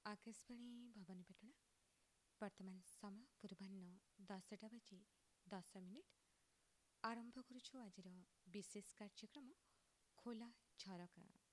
आकाशवाणी भवानीपाटଣା वर्तमान समय पूर्वाह्न 10टा बाजी 10 मिनिट आरंभ करुछु आजिर विशेष कार्यक्रम खोला झरका।